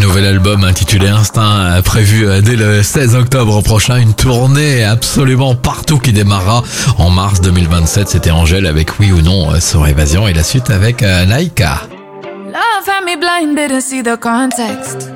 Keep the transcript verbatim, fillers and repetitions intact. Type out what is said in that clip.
nouvel album intitulé Instinct, prévu dès le seize octobre prochain. Une tournée absolument partout qui démarrera en mars deux mille vingt-sept. C'était Angèle avec Oui ou Non sur Évasion et la suite avec Naïka. Love had me blind, didn't see the context.